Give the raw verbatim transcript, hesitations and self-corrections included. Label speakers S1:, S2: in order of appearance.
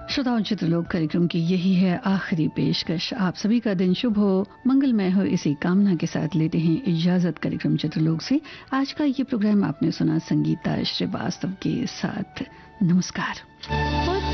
S1: श्रोताओं, चित्रलोक कार्यक्रम की यही है आखिरी पेशकश। आप सभी का दिन शुभ हो, मंगलमय हो, इसी कामना के साथ लेते हैं इजाजत कार्यक्रम चित्रलोक से। आज का ये प्रोग्राम आपने सुना संगीता श्रीवास्तव के साथ। नमस्कार।